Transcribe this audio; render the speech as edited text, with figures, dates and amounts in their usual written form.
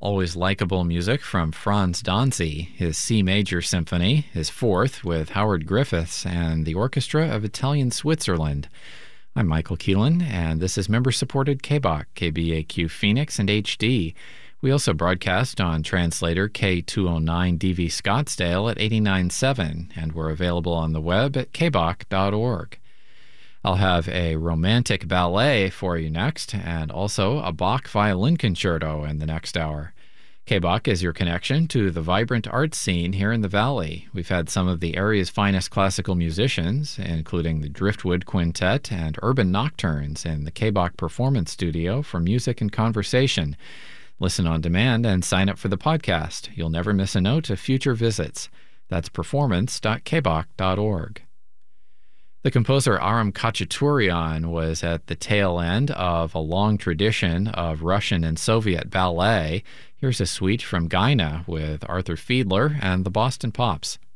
Always likable music from Franz Danzi, his C major symphony, his fourth with Howard Griffiths and the Orchestra of Italian Switzerland. I'm Michael Keelan, and this is member-supported KBOC, KBAQ Phoenix, and HD. We also broadcast on translator K209DV Scottsdale at 89.7, and we're available on the web at kboc.org. I'll have a romantic ballet for you next, and also a Bach violin concerto in the next hour. KBOC is your connection to the vibrant arts scene here in the Valley. We've had some of the area's finest classical musicians, including the Driftwood Quintet and Urban Nocturnes in the KBOC Performance Studio for music and conversation. Listen on demand and sign up for the podcast. You'll never miss a note of future visits. That's performance.kboc.org. The composer Aram Khachaturian was at the tail end of a long tradition of Russian and Soviet ballet. Here's a suite from Gaina with Arthur Fiedler and the Boston Pops.